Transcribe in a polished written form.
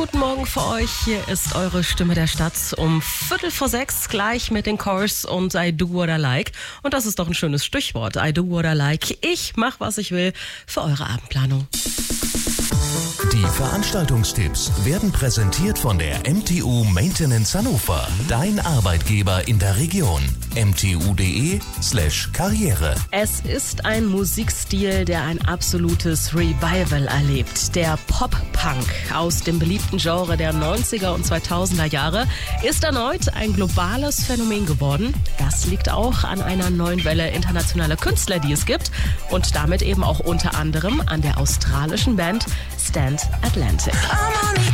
Guten Morgen für euch, hier ist eure Stimme der Stadt um 5:45 gleich mit den Chorus und I Do What I Like. Und das ist doch ein schönes Stichwort, I Do What I Like. Ich mach, was ich will für eure Abendplanung. Die Veranstaltungstipps werden präsentiert von der MTU Maintenance Hannover, dein Arbeitgeber in der Region. mtu.de/Karriere. Es ist ein Musikstil, der ein absolutes Revival erlebt. Der Pop-Punk aus dem beliebten Genre der 90er und 2000er Jahre ist erneut ein globales Phänomen geworden. Das liegt auch an einer neuen Welle internationaler Künstler, die es gibt und damit eben auch unter anderem an der australischen Band Stand Atlantic.